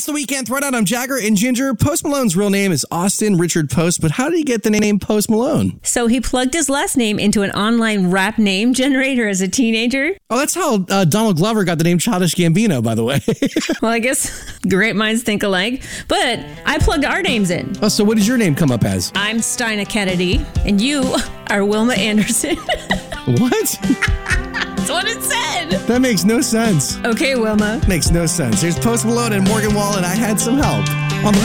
the Weekend Throwdown. I'm Jagger and Ginger. Post Malone's real name is Austin Richard Post, but how did he get the name Post Malone? So he plugged his last name into an online rap name generator as a teenager. Oh, that's how Donald Glover got the name Childish Gambino, by the way. Well, I guess great minds think alike, but I plugged our names in. Oh, so what does your name come up as? I'm Steina Kennedy, and you are Wilma Anderson. What? That's what it said. That makes no sense. Okay, Wilma. Makes no sense. Here's Post Malone and Morgan Wallen. I had some help on the